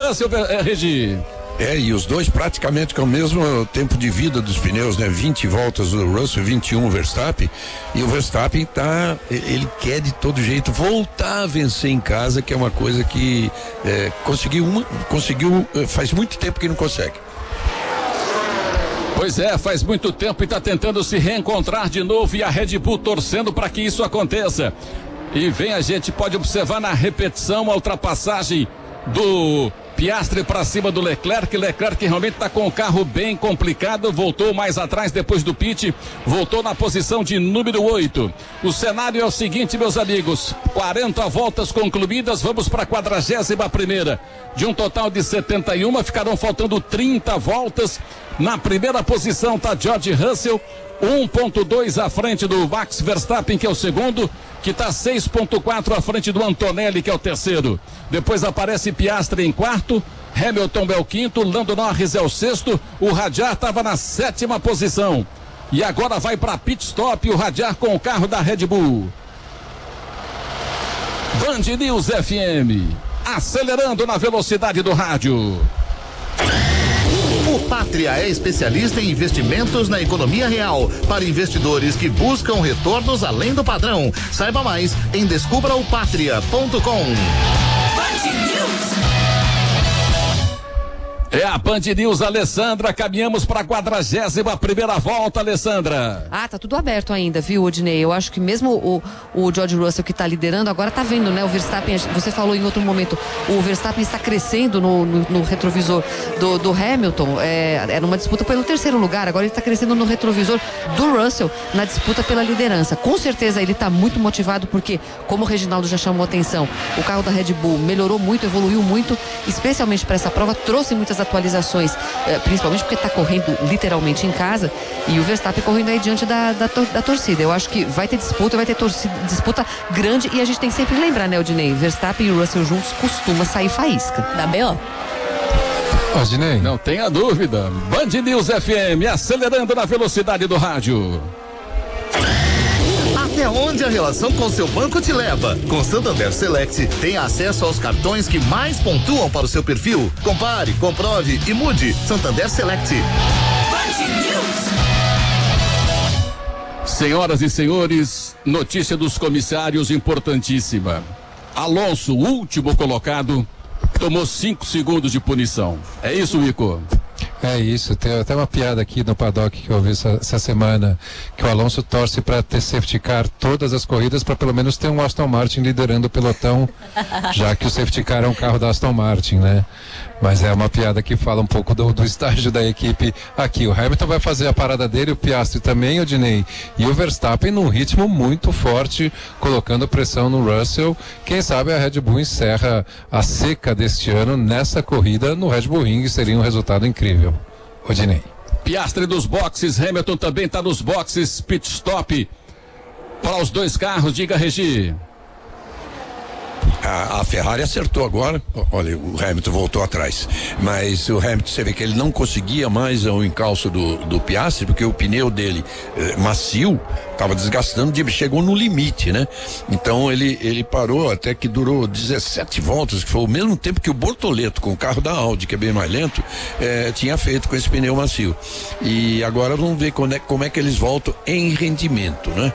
Russell, Regi. E os dois praticamente com o mesmo tempo de vida dos pneus, né? 20 voltas o Russell, 21 o Verstappen, e o Verstappen ele quer de todo jeito voltar a vencer em casa, que é uma coisa que conseguiu, faz muito tempo que não consegue. Pois é, faz muito tempo e está tentando se reencontrar de novo, e a Red Bull torcendo para que isso aconteça. E a gente pode observar na repetição a ultrapassagem do Piastri para cima do Leclerc realmente está com o carro bem complicado, voltou mais atrás depois do pit, voltou na posição de número 8. O cenário é o seguinte, meus amigos, 40 voltas concluídas, vamos para a 41ª. De um total de 71, ficarão faltando 30 voltas. Na primeira posição está George Russell, 1.2 à frente do Max Verstappen, que é o segundo, que está 6.4 à frente do Antonelli, que é o terceiro. Depois aparece Piastri em quarto, Hamilton é o quinto, Lando Norris é o sexto, o Radiar estava na 7ª posição. E agora vai para pit stop o Radiar com o carro da Red Bull. Band News FM, acelerando na velocidade do rádio. O Pátria é especialista em investimentos na economia real para investidores que buscam retornos além do padrão. Saiba mais em descubraopatria.com. É a Band News, Alessandra, caminhamos para a 41ª volta, Alessandra. Tá tudo aberto ainda, viu, Odinei? Eu acho que mesmo o George Russell, que está liderando, agora tá vendo, né? O Verstappen, você falou em outro momento, o Verstappen está crescendo no retrovisor do Hamilton, era uma disputa pelo terceiro lugar, agora ele está crescendo no retrovisor do Russell, na disputa pela liderança. Com certeza ele está muito motivado, porque, como o Reginaldo já chamou a atenção, o carro da Red Bull melhorou muito, evoluiu muito, especialmente para essa prova, trouxe muitas atualizações, principalmente porque está correndo literalmente em casa, e o Verstappen correndo aí diante da torcida. Eu acho que vai ter disputa grande, e a gente tem que sempre lembrar, né, Odinei? Verstappen e o Russell juntos costuma sair faísca. Da B.O. Odinei, não tenha dúvida. Band News FM, acelerando na velocidade do rádio. Até onde a relação com seu banco te leva? Com Santander Select, tenha acesso aos cartões que mais pontuam para o seu perfil. Compare, comprove e mude. Santander Select. Senhoras e senhores, notícia dos comissários importantíssima. Alonso, último colocado, tomou 5 segundos de punição. É isso, Ico? É isso, tem até uma piada aqui no paddock que eu ouvi essa semana, que o Alonso torce para ter safety car todas as corridas, para pelo menos ter um Aston Martin liderando o pelotão, já que o safety car é um carro da Aston Martin, né? Mas é uma piada que fala um pouco do estágio da equipe aqui. O Hamilton vai fazer a parada dele, o Piastri também, Odinei, e o Verstappen num ritmo muito forte, colocando pressão no Russell. Quem sabe a Red Bull encerra a seca deste ano nessa corrida no Red Bull Ring, seria um resultado incrível. Odinei. Piastri dos boxes, Hamilton também está nos boxes, pit stop para os dois carros, diga, Regi. A Ferrari acertou agora, olha, o Hamilton voltou atrás, mas o Hamilton, você vê que ele não conseguia mais o encalço do Piastri, porque o pneu dele macio estava desgastando, chegou no limite, né? Então ele parou, até que durou 17 voltas, que foi o mesmo tempo que o Bortoleto, com o carro da Audi, que é bem mais lento, tinha feito com esse pneu macio. E agora vamos ver como é que eles voltam em rendimento, né?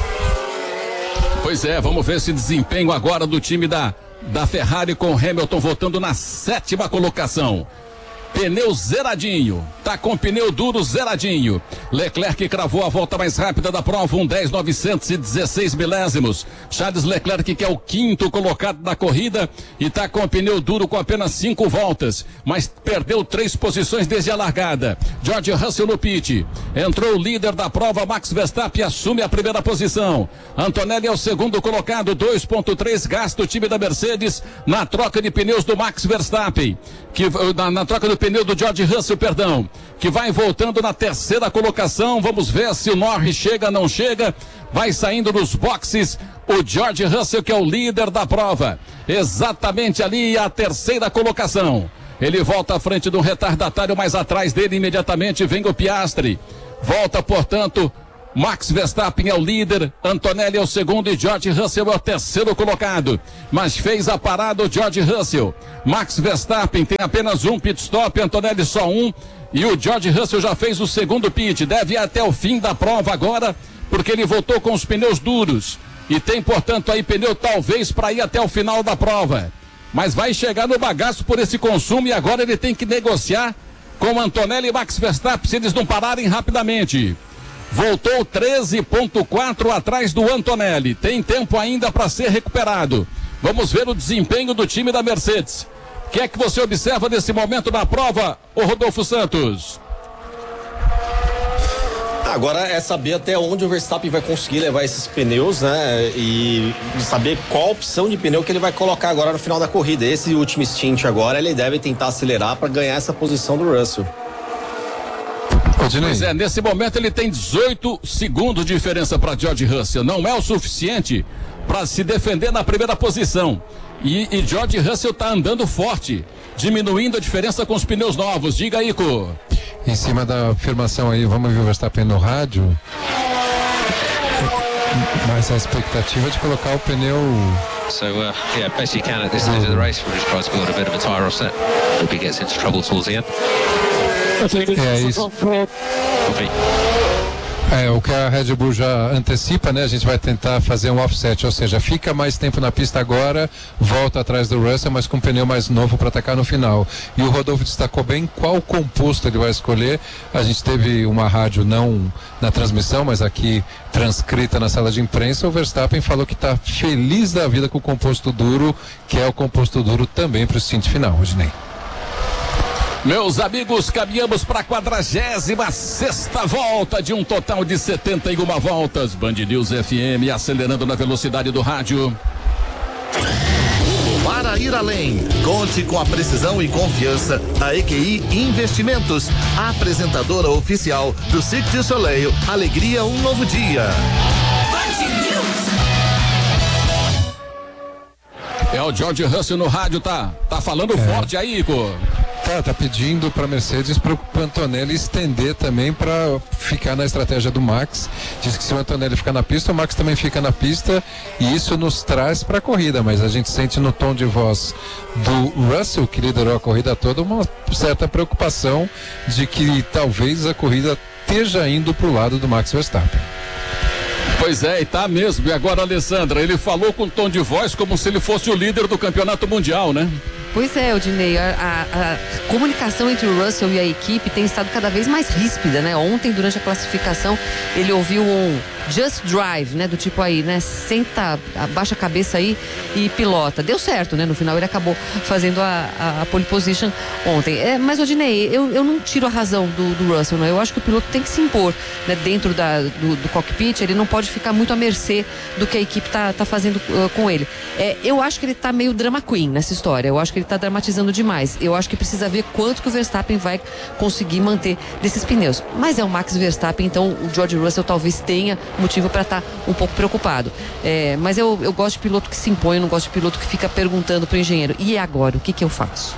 Pois é, vamos ver esse desempenho agora do time da Ferrari, com Hamilton voltando na 7ª colocação. Pneu zeradinho, tá com pneu duro zeradinho. Leclerc cravou a volta mais rápida da prova, 1:10.916 milésimos. Charles Leclerc, que é o 5º colocado da corrida, e tá com pneu duro com apenas 5 voltas, mas perdeu 3 posições desde a largada. George Russell no pit, entrou o líder da prova, Max Verstappen assume a primeira posição. Antonelli é o 2º colocado, 2.3 gasta o time da Mercedes na troca de pneus do Max Verstappen, na troca do pneu do George Russell, perdão, que vai voltando na 3ª colocação. Vamos ver se o Norris chega, não chega. Vai saindo dos boxes o George Russell, que é o líder da prova, exatamente ali a 3ª colocação. Ele volta à frente do retardatário, mais atrás dele imediatamente vem o Piastri. Volta, portanto, Max Verstappen é o líder, Antonelli é o segundo e George Russell é o terceiro colocado. Mas fez a parada o George Russell. Max Verstappen tem apenas um pit stop, Antonelli só um. E o George Russell já fez o segundo pit. Deve ir até o fim da prova agora, porque ele voltou com os pneus duros. E tem, portanto, aí pneu talvez para ir até o final da prova. Mas vai chegar no bagaço por esse consumo e agora ele tem que negociar com Antonelli e Max Verstappen se eles não pararem rapidamente. Voltou 13,4 atrás do Antonelli. Tem tempo ainda para ser recuperado. Vamos ver o desempenho do time da Mercedes. O que é que você observa nesse momento na prova, ô Rodolfo Santos? Agora é saber até onde o Verstappen vai conseguir levar esses pneus, né? E saber qual opção de pneu que ele vai colocar agora no final da corrida. Esse último stint agora, ele deve tentar acelerar para ganhar essa posição do Russell. Pois é, nesse momento ele tem 18 segundos de diferença para George Russell. Não é o suficiente para se defender na primeira posição. E George Russell está andando forte, diminuindo a diferença com os pneus novos. Diga aí, Ico. Em cima da afirmação aí, vamos ver o Verstappen no rádio. Mas a expectativa de colocar o pneu. So, yeah, best you can at this stage of the race. We'll just try to build a bit of a tyre offset. Hope he gets into trouble towards the end. É isso. É, o que a Red Bull já antecipa, né? A gente vai tentar fazer um offset, ou seja, fica mais tempo na pista agora, volta atrás do Russell, mas com um pneu mais novo para atacar no final. E o Rodolfo destacou bem qual composto ele vai escolher. A gente teve uma rádio não na transmissão, mas aqui transcrita na sala de imprensa. O Verstappen falou que está feliz da vida com o composto duro, que é o composto duro também para o stint final, Rodinei. Meus amigos, caminhamos para a 46ª volta de um total de 71 voltas. Band News FM acelerando na velocidade do rádio. Para ir além, conte com a precisão e confiança da EQI Investimentos, a apresentadora oficial do Cirque du Soleil. Alegria, um novo dia. É o George Russell no rádio, tá falando forte aí, Ico. Tá pedindo para Mercedes para o Antonelli estender também para ficar na estratégia do Max. Diz que se o Antonelli ficar na pista, o Max também fica na pista e isso nos traz para a corrida, mas a gente sente no tom de voz do Russell, que liderou a corrida toda, uma certa preocupação de que talvez a corrida esteja indo para o lado do Max Verstappen. Pois é, e tá mesmo. E agora, Alessandra, ele falou com tom de voz como se ele fosse o líder do campeonato mundial, né? Pois é, Odinei, a comunicação entre o Russell e a equipe tem estado cada vez mais ríspida, né? Ontem, durante a classificação, ele ouviu um just drive, né? Do tipo aí, né? Senta, abaixa a cabeça aí e pilota. Deu certo, né? No final ele acabou fazendo a pole position ontem. Mas, Odinei, eu não tiro a razão do Russell, né? Eu acho que o piloto tem que se impor, né? Dentro do cockpit, ele não pode ficar muito à mercê do que a equipe tá fazendo com ele. Eu acho que ele tá meio drama queen nessa história. Eu acho que ele tá dramatizando demais. Eu acho que precisa ver quanto que o Verstappen vai conseguir manter desses pneus. Mas é o Max Verstappen, então o George Russell talvez tenha motivo para estar um pouco preocupado. Mas eu gosto de piloto que se impõe, eu não gosto de piloto que fica perguntando pro engenheiro, e agora, o que eu faço?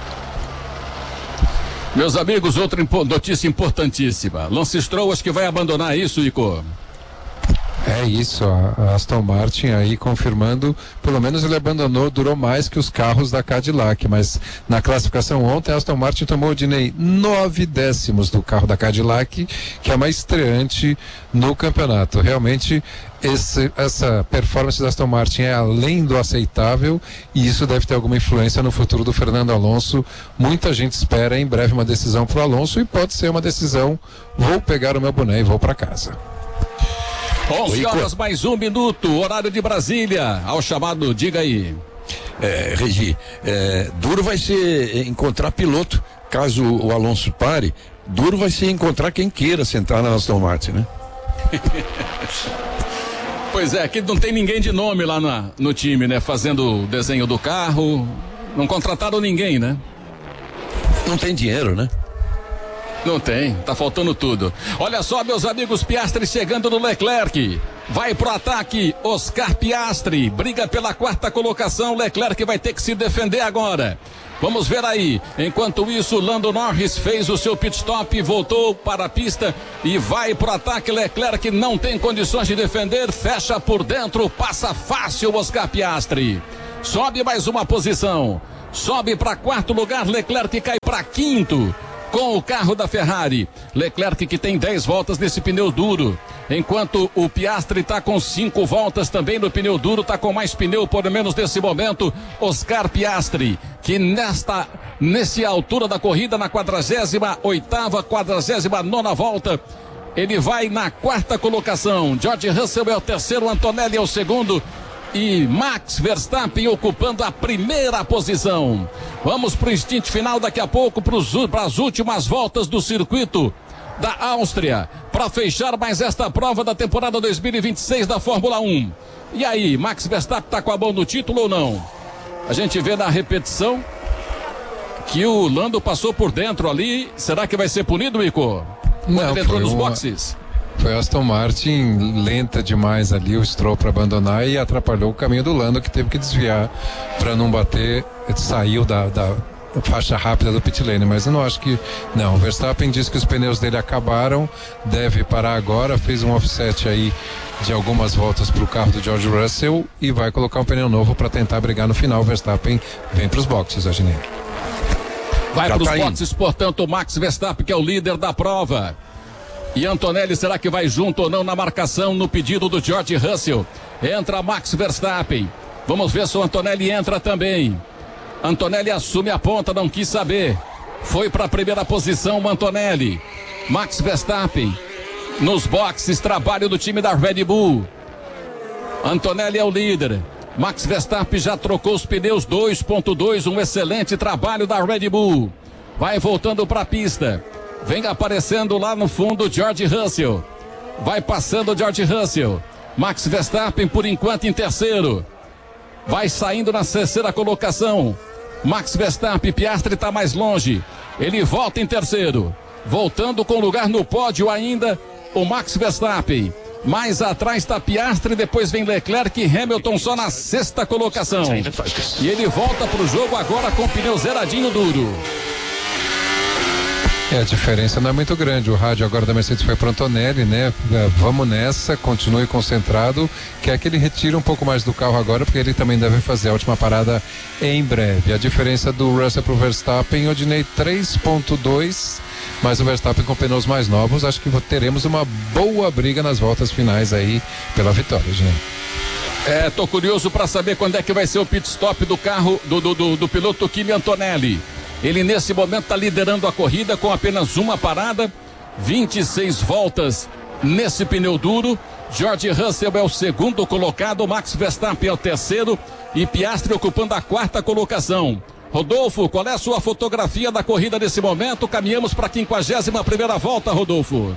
Meus amigos, outra notícia importantíssima. Lance Stroll, acho que vai abandonar isso, Ico. É isso, a Aston Martin aí confirmando, pelo menos ele abandonou, durou mais que os carros da Cadillac, mas na classificação ontem a Aston Martin tomou, Dinei, 9 décimos do carro da Cadillac, que é a mais estreante no campeonato. Realmente essa performance da Aston Martin é além do aceitável e isso deve ter alguma influência no futuro do Fernando Alonso. Muita gente espera em breve uma decisão para o Alonso e pode ser uma decisão, vou pegar o meu boné e vou para casa. 11 horas mais 1 minuto, horário de Brasília, ao chamado, diga aí. Regi, duro vai ser encontrar piloto, caso o Alonso pare, duro vai ser encontrar quem queira sentar na Aston Martin, né? Pois é, aqui não tem ninguém de nome lá no time, né? Fazendo o desenho do carro, não contrataram ninguém, né? Não tem dinheiro, né? Não tem, tá faltando tudo. Olha só, meus amigos, Piastri chegando no Leclerc. Vai pro ataque, Oscar Piastri. Briga pela 4ª colocação, Leclerc vai ter que se defender agora. Vamos ver aí. Enquanto isso, Lando Norris fez o seu pit stop, voltou para a pista e vai pro ataque. Leclerc não tem condições de defender, fecha por dentro, passa fácil Oscar Piastri. Sobe mais uma posição. Sobe para quarto lugar, Leclerc cai para quinto com o carro da Ferrari. Leclerc que tem 10 voltas nesse pneu duro, enquanto o Piastri está com 5 voltas também no pneu duro, está com mais pneu por menos nesse momento. Oscar Piastri, que nessa altura da corrida, na 48ª, 49ª volta, ele vai na quarta colocação. George Russell é o terceiro, Antonelli é o segundo e Max Verstappen ocupando a primeira posição. Vamos para o stint final daqui a pouco, para as últimas voltas do circuito da Áustria, para fechar mais esta prova da temporada 2026 da Fórmula 1. E aí, Max Verstappen está com a mão no título ou não? A gente vê na repetição que o Lando passou por dentro ali. Será que vai ser punido, Ico? Não, ele entrou nos boxes. Foi Aston Martin lenta demais ali, o Stroll para abandonar e atrapalhou o caminho do Lando, que teve que desviar para não bater. Saiu da faixa rápida do pit lane, mas eu não acho que não. O Verstappen disse que os pneus dele acabaram, deve parar agora, fez um offset aí de algumas voltas para o carro do George Russell e vai colocar um pneu novo para tentar brigar no final. O Verstappen vem para os boxes, Aginei. Vai para os boxes, portanto, o Max Verstappen, que é o líder da prova. E Antonelli, será que vai junto ou não na marcação, no pedido do George Russell? Entra Max Verstappen. Vamos ver se o Antonelli entra também. Antonelli assume a ponta, não quis saber. Foi para a primeira posição o Antonelli. Max Verstappen nos boxes, trabalho do time da Red Bull. Antonelli é o líder. Max Verstappen já trocou os pneus 2.2, um excelente trabalho da Red Bull. Vai voltando para a pista. Vem aparecendo lá no fundo George Russell. Vai passando George Russell. Max Verstappen por enquanto em terceiro. Vai saindo na terceira colocação. Max Verstappen, Piastri está mais longe. Ele volta em terceiro. Voltando com lugar no pódio ainda o Max Verstappen. Mais atrás está Piastri, depois vem Leclerc e Hamilton só na sexta colocação. E ele volta para o jogo agora com o pneu zeradinho duro. A diferença não é muito grande. O rádio agora da Mercedes foi para Antonelli, né? Vamos nessa, continue concentrado. Quer que ele retire um pouco mais do carro agora, porque ele também deve fazer a última parada em breve. A diferença do Russell para o Verstappen, Odinei 3.2, mas o Verstappen com pneus mais novos. Acho que teremos uma boa briga nas voltas finais aí pela vitória, Odinei. Tô curioso para saber quando é que vai ser o pit stop do carro do piloto Kimi Antonelli. Ele nesse momento está liderando a corrida com apenas uma parada, 26 voltas nesse pneu duro. George Russell é o segundo colocado, Max Verstappen é o terceiro e Piastri ocupando a quarta colocação. Rodolfo, qual é a sua fotografia da corrida nesse momento? Caminhamos para a 51ª volta, Rodolfo.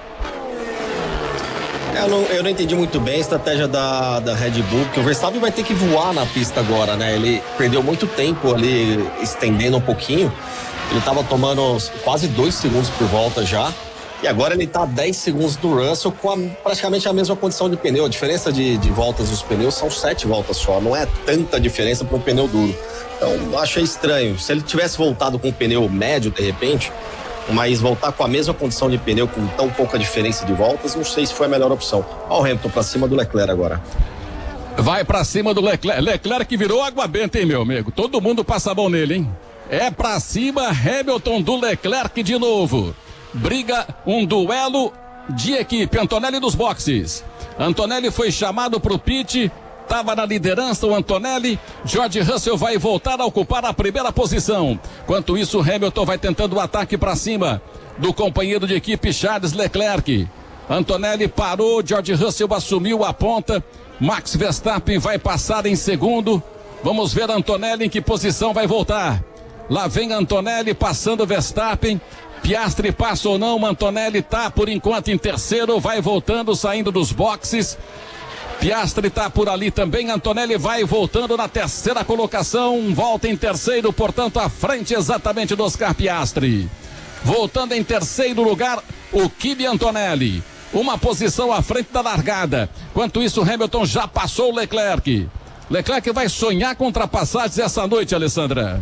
Eu não entendi muito bem a estratégia da Red Bull, porque o Verstappen vai ter que voar na pista agora, né? Ele perdeu muito tempo ali, estendendo um pouquinho. Ele estava tomando quase 2 segundos por volta já. E agora ele está a 10 segundos do Russell com praticamente a mesma condição de pneu. A diferença de voltas dos pneus são 7 voltas só. Não é tanta diferença para um pneu duro. Então, eu achei estranho. Se ele tivesse voltado com um pneu médio, de repente, mas voltar com a mesma condição de pneu, com tão pouca diferença de voltas, não sei se foi a melhor opção. Olha o Hamilton pra cima do Leclerc agora. Vai pra cima do Leclerc. Leclerc que virou água benta, hein, meu amigo? Todo mundo passa a mão nele, hein? É pra cima, Hamilton do Leclerc de novo. Briga, um duelo de equipe. Antonelli dos boxes. Antonelli foi chamado pro pit. Estava na liderança o Antonelli. George Russell vai voltar a ocupar a primeira posição. Enquanto isso, Hamilton vai tentando o ataque para cima do companheiro de equipe Charles Leclerc. Antonelli parou, George Russell assumiu a ponta. Max Verstappen vai passar em segundo. Vamos ver Antonelli em que posição vai voltar. Lá vem Antonelli passando Verstappen. Piastri passa ou não, Antonelli está por enquanto em terceiro, vai voltando, saindo dos boxes. Piastri está por ali também, Antonelli vai voltando na terceira colocação, volta em terceiro, portanto à frente exatamente do Oscar Piastri. Voltando em terceiro lugar, o Kimi Antonelli, uma posição à frente da largada. Enquanto isso, Hamilton já passou o Leclerc. Leclerc vai sonhar com ultrapassagens essa noite, Alessandra.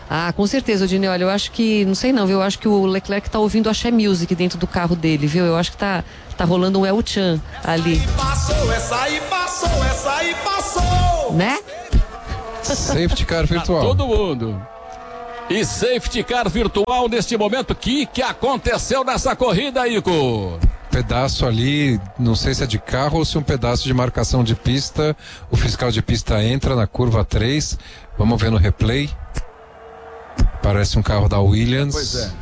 Ah, com certeza, Odinei. Olha, eu acho que, não sei não, viu? Eu acho que o Leclerc tá ouvindo Axé Music dentro do carro dele, viu? Eu acho que tá rolando um El Chan ali. Essa aí passou! Né? Safety car virtual. Todo mundo. E safety car virtual neste momento. Que aconteceu nessa corrida, Ico? Pedaço ali, não sei se é de carro ou se é um pedaço de marcação de pista. O fiscal de pista entra na curva 3. Vamos ver no replay. Parece um carro da Williams. Pois é.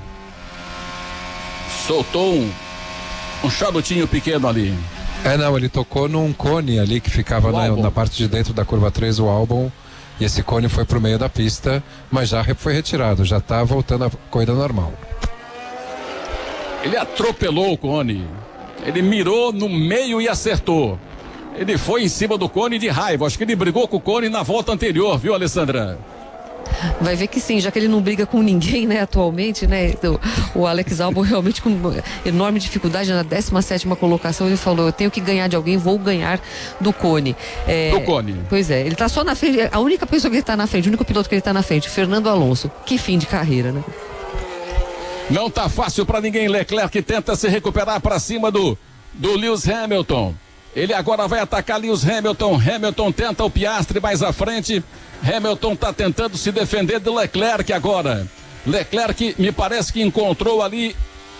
Soltou um charutinho pequeno ali. Não, ele tocou num cone ali que ficava na parte de dentro da curva 3, o Albon. E esse cone foi pro meio da pista, mas já foi retirado, já tá voltando a corrida normal. Ele atropelou o cone. Ele mirou no meio e acertou. Ele foi em cima do cone de raiva. Acho que ele brigou com o cone na volta anterior, viu, Alessandra? Vai ver que sim, já que ele não briga com ninguém, né, atualmente, né, o Alex Albon realmente com enorme dificuldade na 17ª colocação, ele falou, eu tenho que ganhar de alguém, vou ganhar do cone. Do cone. Pois é, ele tá só na frente, a única pessoa que ele tá na frente, o único piloto que ele tá na frente, Fernando Alonso. Que fim de carreira, né? Não tá fácil para ninguém. Leclerc tenta se recuperar para cima do Lewis Hamilton. Ele agora vai atacar Lewis Hamilton. Hamilton tenta o Piastri mais à frente. Hamilton tá tentando se defender do Leclerc agora. Leclerc me parece que encontrou ali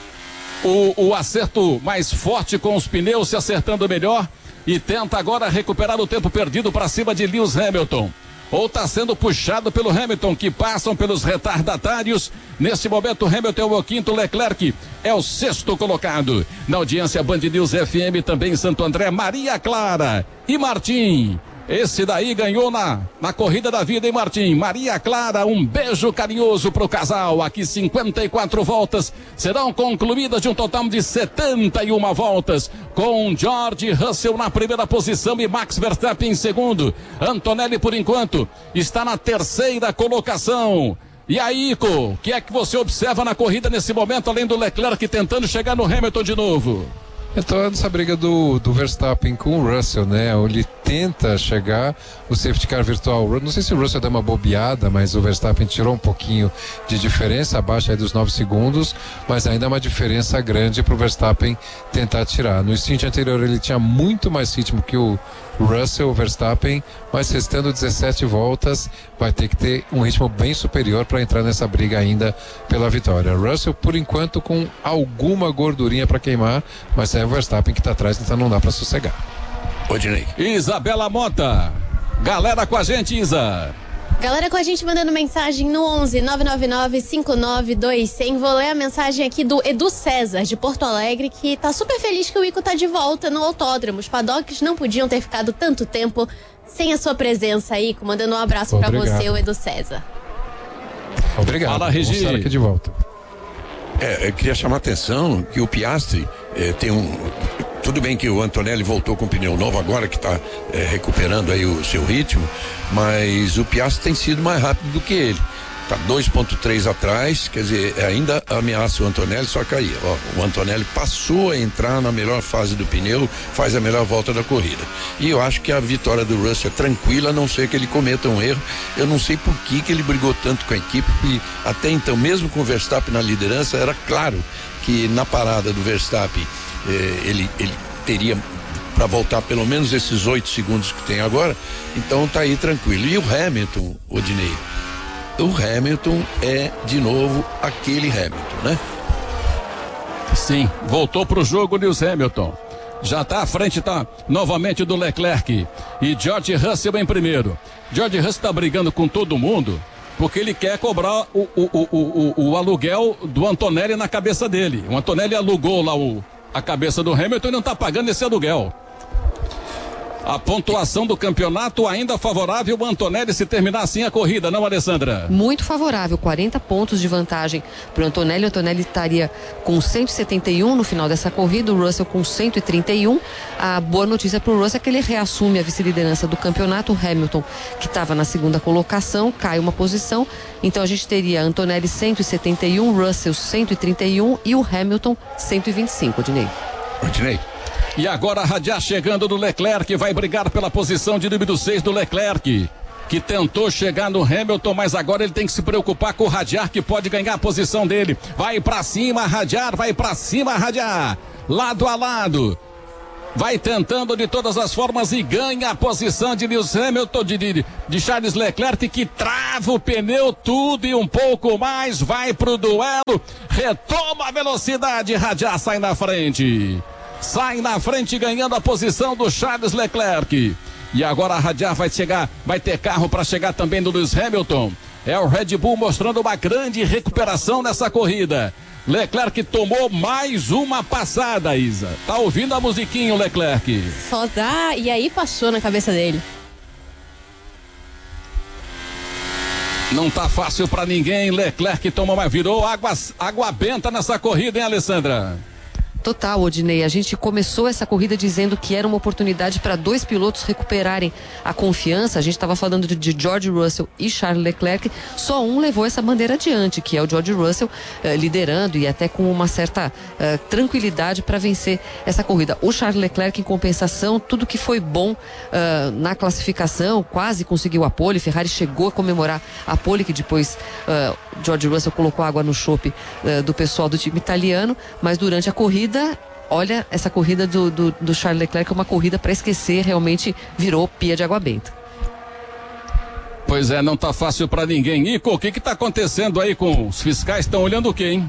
o acerto mais forte com os pneus, se acertando melhor, e tenta agora recuperar o tempo perdido para cima de Lewis Hamilton. Ou está sendo puxado pelo Hamilton, que passam pelos retardatários. Neste momento, Hamilton é o quinto, Leclerc é o sexto colocado. Na audiência Band News FM, também em Santo André, Maria Clara e Martim. Esse daí ganhou na corrida da vida, hein, Martim? Maria Clara, um beijo carinhoso pro casal. Aqui 54 voltas serão concluídas de um total de 71 voltas, com George Russell na primeira posição e Max Verstappen em segundo. Antonelli, por enquanto, está na terceira colocação. E aí, Ico, o que é que você observa na corrida nesse momento, além do Leclerc tentando chegar no Hamilton de novo? Então, essa briga do Verstappen com o Russell, né? Ele tenta chegar, o safety car virtual. Não sei se o Russell deu uma bobeada, mas o Verstappen tirou um pouquinho de diferença, abaixo aí dos 9 segundos, mas ainda é uma diferença grande para o Verstappen tentar tirar. No stint anterior ele tinha muito mais ritmo que o Russell, o Verstappen, mas restando 17 voltas, vai ter que ter um ritmo bem superior para entrar nessa briga ainda pela vitória. Russell, por enquanto, com alguma gordurinha para queimar, mas é o Verstappen que está atrás, então não dá para sossegar. Odinei. Isabela Mota, galera com a gente, Isa. Galera com a gente mandando mensagem no 11 999 592 100. Vou ler a mensagem aqui do Edu César, de Porto Alegre, que tá super feliz que o Ico tá de volta no autódromo. Os paddocks não podiam ter ficado tanto tempo sem a sua presença, Ico. Mandando um abraço para você, o Edu César. Obrigado. Fala, Regi. Vamos estar aqui de volta. Eu queria chamar a atenção que o Piastri tem tudo bem que o Antonelli voltou com pneu novo agora, que está recuperando aí o seu ritmo, mas o Piastri tem sido mais rápido do que ele. Está 2,3 atrás, quer dizer, ainda ameaça o Antonelli, só que aí, ó, o Antonelli passou a entrar na melhor fase do pneu, faz a melhor volta da corrida. E eu acho que a vitória do Russell é tranquila, a não ser que ele cometa um erro. Eu não sei por que ele brigou tanto com a equipe, e até então, mesmo com o Verstappen na liderança, era claro que na parada do Verstappen ele teria para voltar pelo menos esses 8 segundos que tem agora, então tá aí tranquilo. E o Hamilton, Odinei, o Hamilton é de novo aquele Hamilton, né? Sim, voltou pro jogo Lewis Hamilton. Já tá à frente, tá novamente do Leclerc. E George Russell em primeiro. George Russell tá brigando com todo mundo porque ele quer cobrar o aluguel do Antonelli na cabeça dele. O Antonelli alugou lá a cabeça do Hamilton e não tá pagando esse aluguel. A pontuação do campeonato ainda favorável ao Antonelli se terminar assim a corrida, não, Alessandra? Muito favorável, 40 pontos de vantagem para o Antonelli. O Antonelli estaria com 171 no final dessa corrida, o Russell com 131. A boa notícia para o Russell é que ele reassume a vice-liderança do campeonato. O Hamilton, que estava na segunda colocação, cai uma posição. Então a gente teria Antonelli 171, Russell 131 e o Hamilton 125, Odinei. E agora a Radiar chegando do Leclerc, vai brigar pela posição de número 6 do Leclerc. que tentou chegar no Hamilton, mas agora ele tem que se preocupar com o Hadjar, que pode ganhar a posição dele. Vai pra cima, Hadjar, vai pra cima, Hadjar. Lado a lado. Vai tentando de todas as formas e ganha a posição de Lewis Hamilton, de Charles Leclerc, que trava o pneu tudo e um pouco mais, vai pro duelo, retoma a velocidade, Hadjar sai na frente. Sai na frente ganhando a posição do Charles Leclerc. E agora a Hadjar vai ter carro para chegar também do Lewis Hamilton. É o Red Bull mostrando uma grande recuperação nessa corrida. Leclerc tomou mais uma passada, Isa. Tá ouvindo a musiquinha, o Leclerc? Só dá, e aí passou na cabeça dele. Não tá fácil pra ninguém. Leclerc tomou mais, virou água benta nessa corrida, hein, Alessandra? Total, Odinei. A gente começou essa corrida dizendo que era uma oportunidade para dois pilotos recuperarem a confiança. A gente estava falando de George Russell e Charles Leclerc. Só um levou essa bandeira adiante, que é o George Russell, liderando e até com uma certa tranquilidade para vencer essa corrida. O Charles Leclerc, em compensação, tudo que foi bom na classificação, quase conseguiu a pole. Ferrari chegou a comemorar a pole, que depois George Russell colocou água no chope do pessoal do time italiano, mas durante a corrida, olha, essa corrida do Charles Leclerc é uma corrida para esquecer, realmente virou pia de água benta. Pois é, não tá fácil para ninguém. Nico, o que tá acontecendo aí com os fiscais? Estão olhando o quê, hein?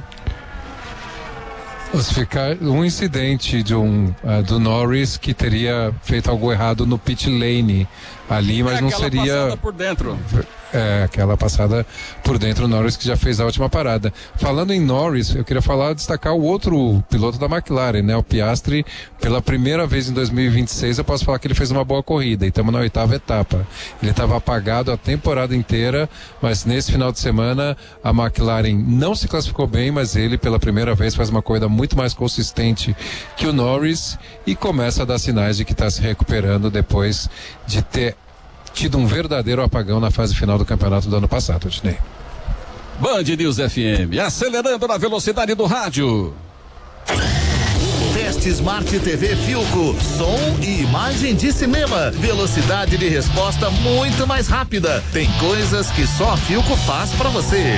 Um incidente do Norris que teria feito algo errado no pit lane ali, mas não seria... Passada por dentro. Aquela passada por dentro, o Norris que já fez a última parada. Falando em Norris, eu queria destacar o outro piloto da McLaren, né? O Piastri, pela primeira vez em 2026, eu posso falar que ele fez uma boa corrida e estamos na 8ª etapa. Ele estava apagado a temporada inteira, mas nesse final de semana a McLaren não se classificou bem, mas ele pela primeira vez faz uma corrida muito mais consistente que o Norris e começa a dar sinais de que está se recuperando depois de ter tido um verdadeiro apagão na fase final do campeonato do ano passado, Odinei. Band News FM, acelerando na velocidade do rádio. Teste Smart TV Philco, som e imagem de cinema, velocidade de resposta muito mais rápida. Tem coisas que só a Philco faz pra você.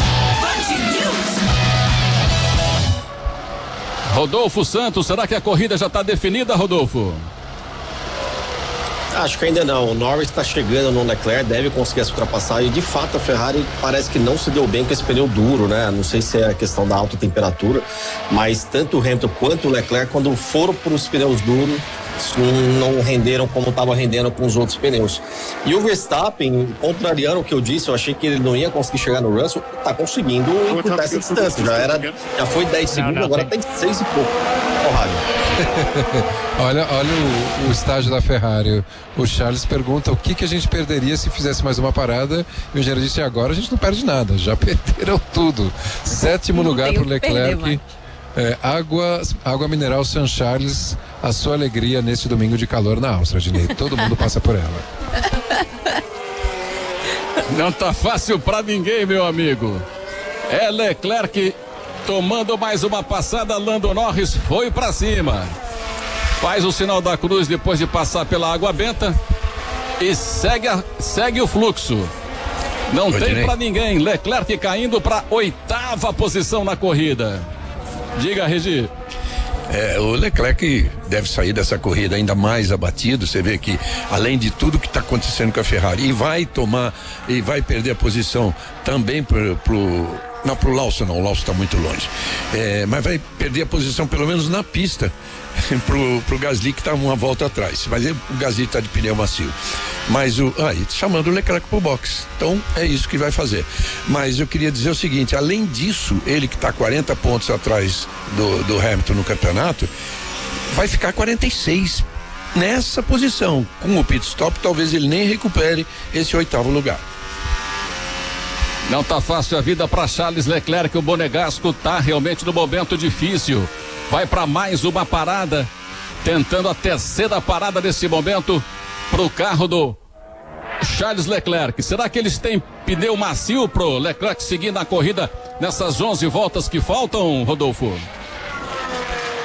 Rodolfo Santos, será que a corrida já está definida, Rodolfo? Acho que ainda não. O Norris está chegando no Leclerc, deve conseguir essa ultrapassagem. De fato, a Ferrari parece que não se deu bem com esse pneu duro, né? Não sei se é a questão da alta temperatura, mas tanto o Hamilton quanto o Leclerc, quando foram para os pneus duros, não renderam como estava rendendo com os outros pneus. E o Verstappen, contrariando o que eu disse, eu achei que ele não ia conseguir chegar no Russell, está conseguindo encurtar essa distância. Já foi 10 segundos, agora tem 6 e pouco. Olha o estágio da Ferrari. O Charles pergunta o que a gente perderia se fizesse mais uma parada, e o engenheiro disse: agora a gente não perde nada, já perderam tudo. 7º lugar para o Leclerc. Água mineral San Charles, a sua alegria neste domingo de calor na Áustria, Dinei. Todo mundo passa por ela. Não tá fácil pra ninguém, meu amigo. É Leclerc tomando mais uma passada. Lando Norris foi pra cima, faz o sinal da cruz depois de passar pela água benta e segue o fluxo. Não tem pra ninguém. Leclerc caindo pra 8ª posição na corrida. Diga, Regi. O Leclerc deve sair dessa corrida ainda mais abatido. Você vê que, além de tudo que está acontecendo com a Ferrari, e vai perder a posição também pro Lawson. Não, o Lawson está muito longe, mas vai perder a posição pelo menos na pista pro Gasly, que está uma volta atrás, mas o Gasly está de pneu macio, mas chamando o Leclerc pro box, então é isso que vai fazer. Mas eu queria dizer o seguinte: além disso, ele que está 40 pontos atrás do Hamilton no campeonato, vai ficar 46 nessa posição. Com o pit stop, talvez ele nem recupere esse 8º lugar. Não tá fácil a vida para Charles Leclerc. O Monegasco tá realmente no momento difícil. Vai para mais uma parada, tentando a 3ª parada nesse momento pro carro do Charles Leclerc. Será que eles têm pneu macio pro Leclerc seguir na corrida nessas 11 voltas que faltam, Rodolfo?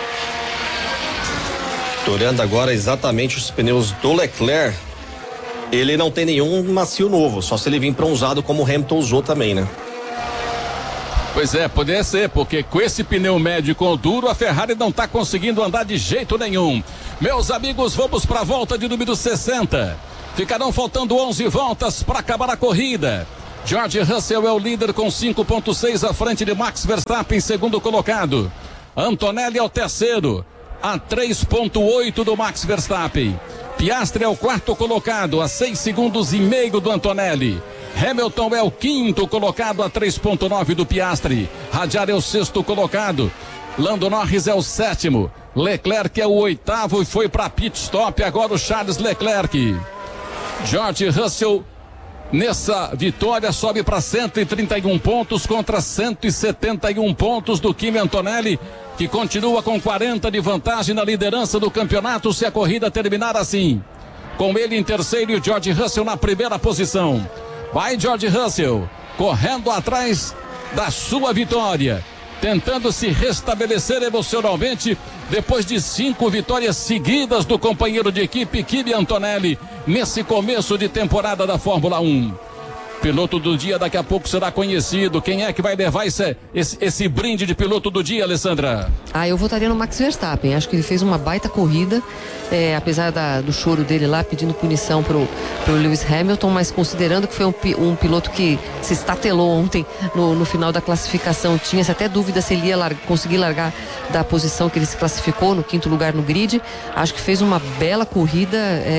Olhando agora exatamente os pneus do Leclerc, ele não tem nenhum macio novo, só se ele vir para um usado como o Hamilton usou também, né? Pois é, poderia ser, porque com esse pneu médio e com o duro, a Ferrari não está conseguindo andar de jeito nenhum. Meus amigos, vamos para a volta de número 60. Ficarão faltando 11 voltas para acabar a corrida. George Russell é o líder com 5,6 à frente de Max Verstappen, segundo colocado. Antonelli é o terceiro, a 3,8 do Max Verstappen. Piastri é o quarto colocado, a 6,5 segundos do Antonelli. Hamilton é o quinto colocado, a 3,9 do Piastri. Hadjar é o sexto colocado. Lando Norris é o sétimo. Leclerc é o oitavo e foi para pit stop agora o Charles Leclerc. George Russell nessa vitória sobe para 131 pontos contra 171 pontos do Kimi Antonelli, que continua com 40 de vantagem na liderança do campeonato se a corrida terminar assim. Com ele em terceiro e o George Russell na primeira posição. Vai George Russell correndo atrás da sua vitória, tentando se restabelecer emocionalmente depois de 5 vitórias seguidas do companheiro de equipe Kimi Antonelli nesse começo de temporada da Fórmula 1. Piloto do dia daqui a pouco será conhecido. Quem é que vai levar esse brinde de piloto do dia, Alessandra? Eu votaria no Max Verstappen. Acho que ele fez uma baita corrida, apesar do choro dele lá pedindo punição pro Lewis Hamilton, mas considerando que foi um piloto que se estatelou ontem no final da classificação, tinha-se até dúvida se ele ia conseguir largar da posição que ele se classificou, no quinto lugar no grid. Acho que fez uma bela corrida,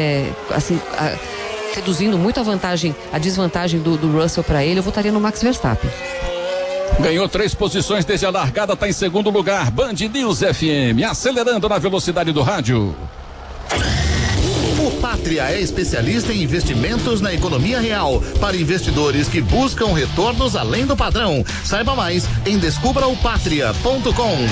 reduzindo muito a desvantagem do Russell para ele. Eu votaria no Max Verstappen. Ganhou 3 posições desde a largada, está em segundo lugar. Band News FM, acelerando na velocidade do rádio. O Pátria é especialista em investimentos na economia real para investidores que buscam retornos além do padrão. Saiba mais em descubraopatria.com.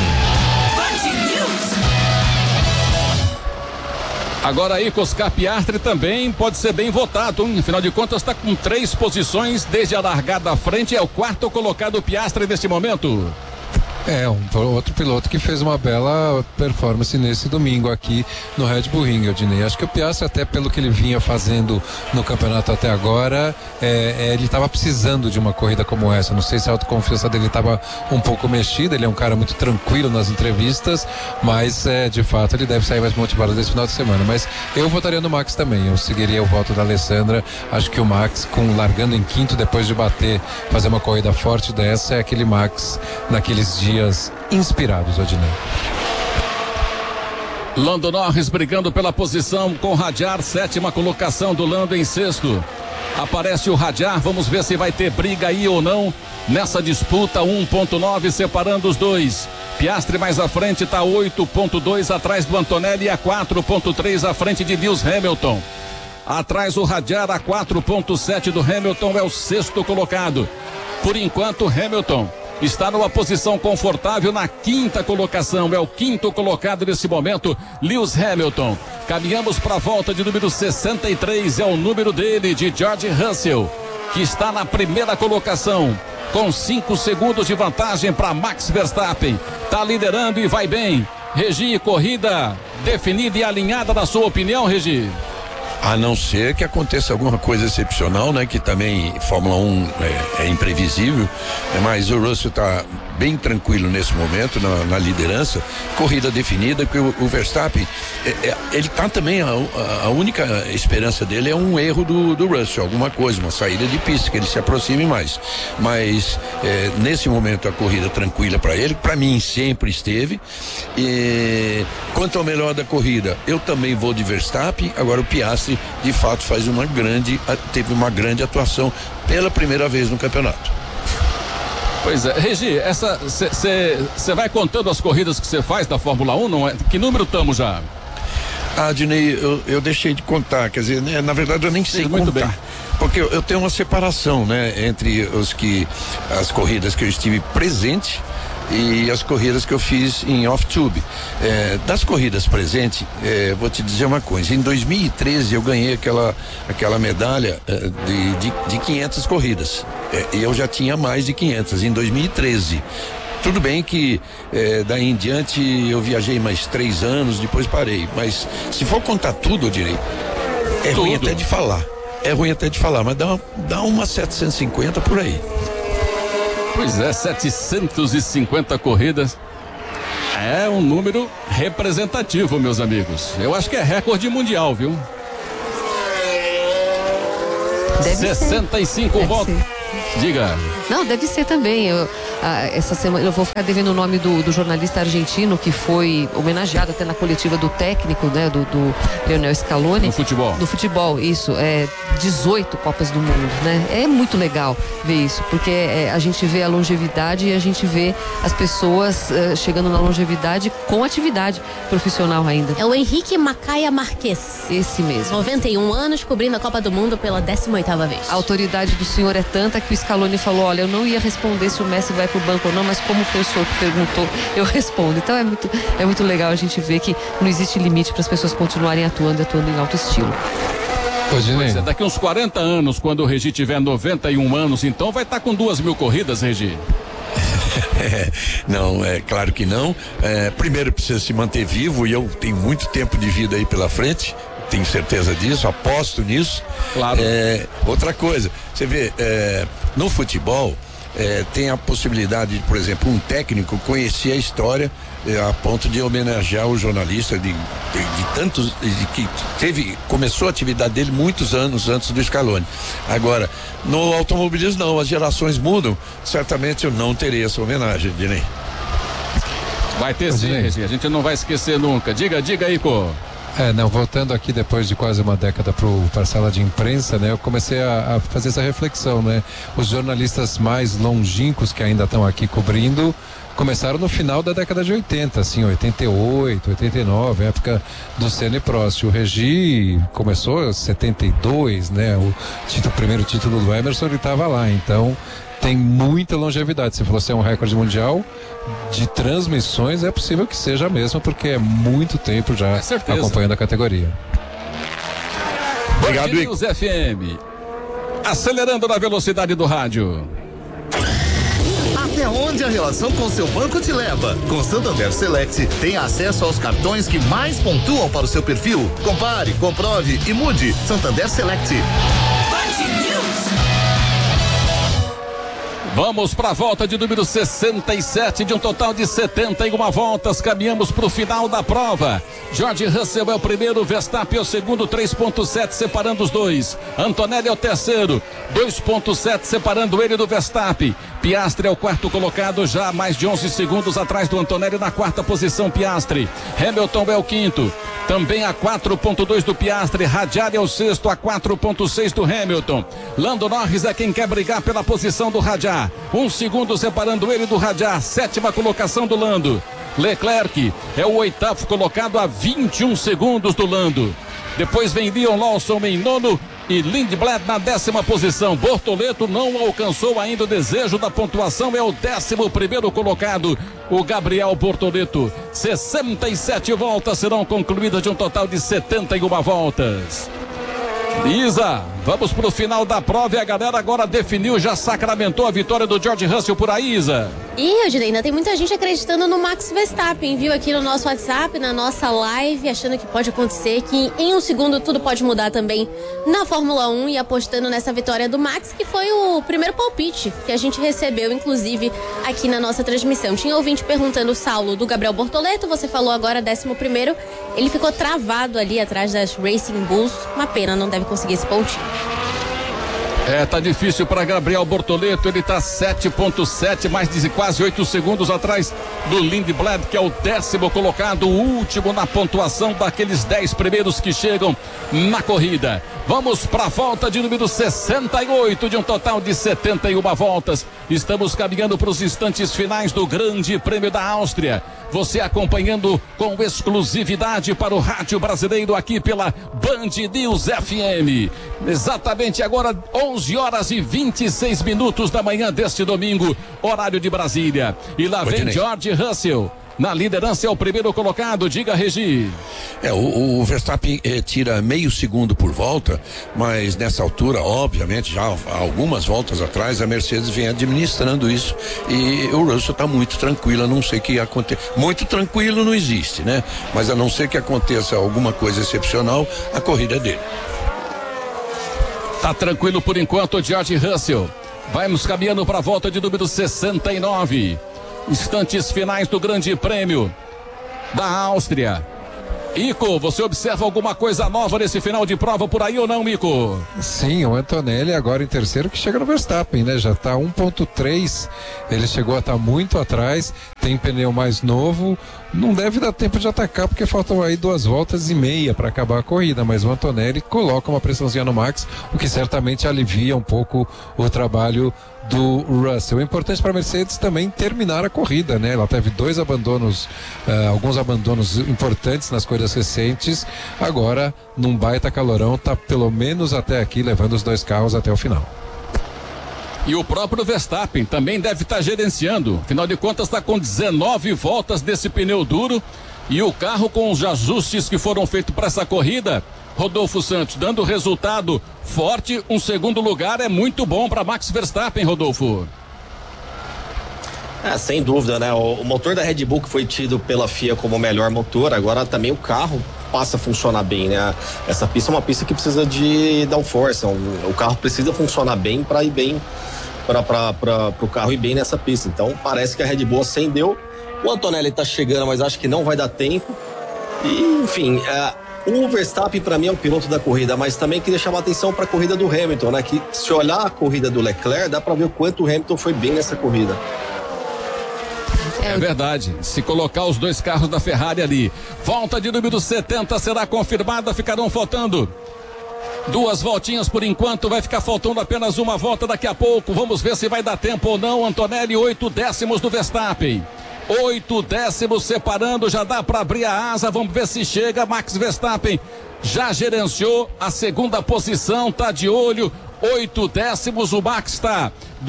Agora aí, Oscar Piastri também pode ser bem votado, hein? Afinal de contas está com 3 posições desde a largada à frente, é o quarto colocado Piastri neste momento. Outro piloto que fez uma bela performance nesse domingo aqui no Red Bull Ring, Odinei. Acho que o Piastri, até pelo que ele vinha fazendo no campeonato até agora, ele estava precisando de uma corrida como essa. Não sei se a autoconfiança dele estava um pouco mexida. Ele é um cara muito tranquilo nas entrevistas, mas de fato ele deve sair mais motivado desse final de semana. Mas eu votaria no Max também. Eu seguiria o voto da Alessandra. Acho que o Max, largando em quinto depois de fazer uma corrida forte dessa, é aquele Max naqueles dias inspirados, Odinei. Lando Norris brigando pela posição com o Hadjar, 7ª colocação do Lando em sexto. Aparece o Hadjar, vamos ver se vai ter briga aí ou não nessa disputa. 1,9 separando os dois. Piastri mais à frente, está 8,2 atrás do Antonelli e a 4,3 à frente de Lewis Hamilton. Atrás o Hadjar, a 4,7 do Hamilton, é o sexto colocado. Por enquanto, Hamilton está numa posição confortável na 5ª colocação, é o quinto colocado nesse momento, Lewis Hamilton. Caminhamos para a volta de número 63, é o número dele, de George Russell, que está na primeira colocação, com 5 segundos de vantagem para Max Verstappen. Está liderando e vai bem. Regi, corrida definida e alinhada, na sua opinião, Regi? A não ser que aconteça alguma coisa excepcional, né? Que também Fórmula 1 é imprevisível, mas o Russell está bem tranquilo nesse momento na liderança, corrida definida, que o Verstappen ele tá também, a única esperança dele é um erro do Russell, alguma coisa, uma saída de pista, que ele se aproxime mais, mas nesse momento a corrida tranquila para ele, para mim sempre esteve. E quanto ao melhor da corrida, eu também vou de Verstappen. Agora o Piastri de fato teve uma grande atuação pela primeira vez no campeonato. Pois é, Regi, você vai contando as corridas que você faz da Fórmula 1, não é? Que número estamos já? Dinei, eu deixei de contar, quer dizer, né, na verdade eu nem sei muito contar, bem. Porque eu tenho uma separação, né, entre as corridas que eu estive presente e as corridas que eu fiz em off-tube. Das corridas presentes, vou te dizer uma coisa, em 2013 eu ganhei aquela medalha de 500 corridas, e eu já tinha mais de 500 em 2013. Tudo bem que daí em diante eu viajei mais 3 anos, depois parei, mas se for contar tudo, eu direi, ruim até de falar. é ruim até de falar, mas dá uma 750 por aí. Pois é, 750 corridas. É um número representativo, meus amigos. Eu acho que é recorde mundial, viu? Deve 65 votos. Diga. Não, deve ser também. Essa semana eu vou ficar devendo o nome do jornalista argentino que foi homenageado até na coletiva do técnico, né, do Lionel Scaloni. No futebol. No futebol, isso. 18 Copas do Mundo, né? É muito legal ver isso, porque a gente vê a longevidade e a gente vê as pessoas chegando na longevidade com atividade profissional ainda. É o Henrique Macaia Marques. Esse mesmo. 91 anos, cobrindo a Copa do Mundo pela 18ª vez. A autoridade do senhor é tanta que o Scaloni falou, olha, eu não ia responder se o Messi vai pro banco ou não, mas como foi o senhor que perguntou, eu respondo. Então é muito legal a gente ver que não existe limite para as pessoas continuarem atuando em alto estilo. Pois é, daqui uns 40 anos, quando o Regi tiver 91 anos, então vai estar com 2.000 corridas, Regi. Não, é claro que não. Primeiro precisa se manter vivo, e eu tenho muito tempo de vida aí pela frente. Tenho certeza disso, aposto nisso. Claro. Outra coisa, você vê, no futebol tem a possibilidade de, por exemplo, um técnico conhecer a história a ponto de homenagear o jornalista de tantos, que começou a atividade dele muitos anos antes do Scaloni. Agora, no automobilismo não, as gerações mudam, certamente eu não terei essa homenagem, Dinei. Vai ter sim, Regi, a gente não vai esquecer nunca. Diga aí, Cô. Voltando aqui depois de quase uma década para a sala de imprensa, né? Eu comecei a fazer essa reflexão, né? Os jornalistas mais longínquos que ainda estão aqui cobrindo começaram no final da década de 80, assim, 88, 89, época do Senna e Prost. O Regi começou em 72, né? O primeiro título do Emerson, ele estava lá, então tem muita longevidade. Se falou se é um recorde mundial de transmissões, é possível que seja mesmo, porque é muito tempo já acompanhando a categoria. Obrigado, News FM, acelerando na velocidade do rádio. Até onde a relação com seu banco te leva? Com Santander Select, tem acesso aos cartões que mais pontuam para o seu perfil. Compare, comprove e mude. Santander Select. Vamos para a volta de número 67, de um total de 71 voltas. Caminhamos para o final da prova. George Russell é o primeiro, Verstappen é o segundo, 3.7 separando os dois. Antonelli é o terceiro, 2.7 separando ele do Verstappen. Piastri é o quarto colocado, já mais de 11 segundos atrás do Antonelli na quarta posição, Piastri. Hamilton é o quinto, também a 4.2 do Piastri. Radiari é o sexto, a 4.6 do Hamilton. Lando Norris é quem quer brigar pela posição do Radiar. 1 segundo separando ele do Radiar, sétima colocação do Lando. Leclerc é o oitavo colocado a 21 segundos do Lando. Depois vem Liam Lawson em nono e Lindblad na 10ª posição. Bortoleto não alcançou ainda o desejo da pontuação, é o 11º colocado, o Gabriel Bortoleto. 67 voltas serão concluídas de um total de 71 voltas. Isa, vamos pro final da prova e a galera agora definiu, já sacramentou a vitória do George Russell por aí, Isa. E, Eugênio, ainda tem muita gente acreditando no Max Verstappen, viu? Aqui no nosso WhatsApp, na nossa live, achando que pode acontecer, que em um segundo tudo pode mudar também na Fórmula 1 e apostando nessa vitória do Max, que foi o primeiro palpite que a gente recebeu, inclusive, aqui na nossa transmissão. Tinha ouvinte perguntando, Saulo, do Gabriel Bortoleto, você falou agora 11º, ele ficou travado ali atrás das Racing Bulls, uma pena, não deve conseguir esse pontinho. Tá difícil para Gabriel Bortoleto, ele tá 7.7, mais de quase 8 segundos atrás do Lindblad, que é o 10º colocado, o último na pontuação daqueles 10 primeiros que chegam na corrida. Vamos para a volta de número 68, de um total de 71 voltas. Estamos caminhando para os instantes finais do Grande Prêmio da Áustria. Você acompanhando com exclusividade para o rádio brasileiro aqui pela Band News FM. Exatamente agora 11 horas e 26 minutos da manhã deste domingo, horário de Brasília. E lá vem George Russell. Na liderança é o primeiro colocado, diga, Regi. O Verstappen tira meio segundo por volta, mas nessa altura, obviamente, já há algumas voltas atrás, a Mercedes vem administrando isso e o Russell está muito tranquilo, a não ser que aconteça. Muito tranquilo não existe, né? Mas a não ser que aconteça alguma coisa excepcional, a corrida é dele. Tá tranquilo por enquanto o George Russell. Vamos caminhando para a volta de número 69. Instantes finais do Grande Prêmio da Áustria. Ico, você observa alguma coisa nova nesse final de prova por aí ou não, Ico? Sim, o Antonelli agora em terceiro, que chega no Verstappen, né? Já tá 1.3, ele chegou a estar muito atrás, tem pneu mais novo, não deve dar tempo de atacar porque faltam aí 2 voltas e meia para acabar a corrida, mas o Antonelli coloca uma pressãozinha no Max, o que certamente alivia um pouco o trabalho do Russell. O importante para a Mercedes também terminar a corrida, né? Ela teve 2 abandonos, alguns abandonos importantes nas corridas recentes. Agora, num baita calorão, tá pelo menos até aqui levando os 2 carros até o final. E o próprio Verstappen também deve estar gerenciando. Afinal de contas, está com 19 voltas desse pneu duro e o carro com os ajustes que foram feitos para essa corrida. Rodolfo Santos, dando resultado forte, um segundo lugar é muito bom para Max Verstappen, Rodolfo. Sem dúvida, né? O motor da Red Bull que foi tido pela FIA como o melhor motor, agora também o carro passa a funcionar bem, né? Essa pista é uma pista que precisa de downforce, o carro precisa funcionar bem para ir bem, para o carro ir bem nessa pista. Então parece que a Red Bull acendeu. O Antonelli tá chegando, mas acho que não vai dar tempo. E, enfim, o Verstappen para mim é o piloto da corrida, mas também queria chamar a atenção para a corrida do Hamilton, né? Que se olhar a corrida do Leclerc, dá para ver o quanto o Hamilton foi bem nessa corrida. É verdade, se colocar os 2 carros da Ferrari ali, volta de número 70 será confirmada, ficarão faltando 2 voltinhas por enquanto, vai ficar faltando apenas 1 volta daqui a pouco, vamos ver se vai dar tempo ou não. Antonelli 8 décimos do Verstappen, 8 décimos separando, já dá para abrir a asa, vamos ver se chega. Max Verstappen já gerenciou a segunda posição, tá de olho, 8 décimos, o Max está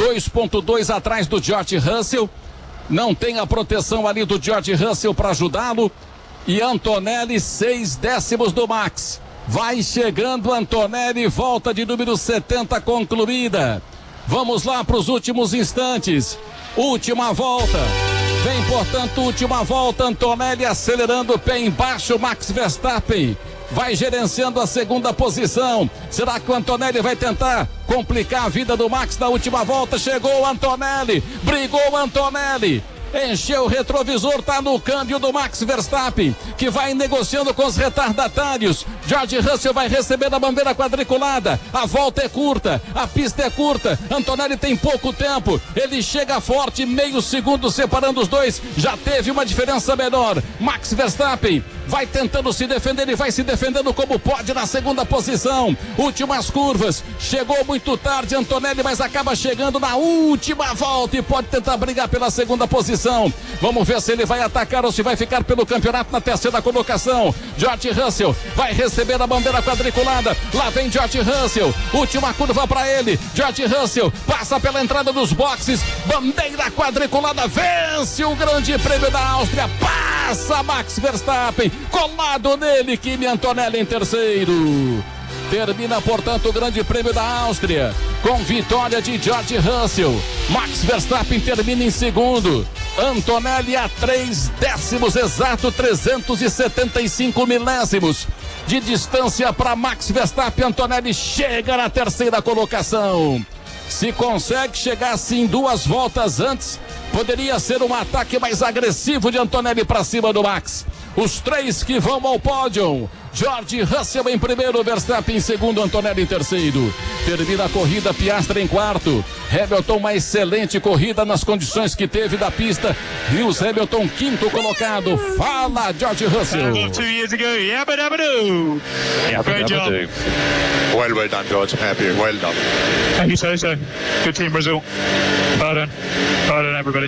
2.2 atrás do George Russell. Não tem a proteção ali do George Russell para ajudá-lo. E Antonelli 6 décimos do Max. Vai chegando Antonelli, volta de número 70 concluída. Vamos lá para os últimos instantes. Última volta. Vem, portanto, última volta. Antonelli acelerando o pé embaixo. Max Verstappen vai gerenciando a segunda posição. Será que o Antonelli vai tentar complicar a vida do Max na última volta? Chegou o Antonelli, brigou o Antonelli, encheu o retrovisor, tá no câmbio do Max Verstappen, que vai negociando com os retardatários. George Russell vai receber a bandeira quadriculada. A volta é curta, a pista é curta. Antonelli tem pouco tempo, ele chega forte, meio segundo separando os dois. Já teve uma diferença menor. Max Verstappen vai tentando se defender e vai se defendendo como pode na segunda posição. Últimas curvas, chegou muito tarde Antonelli, mas acaba chegando na última volta e pode tentar brigar pela segunda posição. Vamos ver se ele vai atacar ou se vai ficar pelo campeonato na terceira colocação. George Russell vai receber a bandeira quadriculada. Lá vem George Russell, última curva para ele. George Russell passa pela entrada dos boxes, bandeira quadriculada, vence o Grande Prêmio da Áustria, passa Max Verstappen, colado nele, Kimi Antonelli em terceiro. Termina, portanto, o Grande Prêmio da Áustria com vitória de George Russell. Max Verstappen termina em segundo. Antonelli a 3 décimos, exato 375 milésimos de distância para Max Verstappen. Antonelli chega na terceira colocação. Se consegue chegar assim 2 voltas antes, poderia ser um ataque mais agressivo de Antonelli para cima do Max. Os 3 que vão ao pódio: George Russell em primeiro, Verstappen em segundo, Antonelli em terceiro. Termina a corrida, Piastri em quarto. Hamilton, uma excelente corrida nas condições que teve da pista. Lewis Hamilton, quinto colocado. Fala, George Russell. 2 years ago, yabba dabba doo. Great job. Well done, George. I'm happy. Well done. Thank you so. Good team result. Well done. Well done, everybody.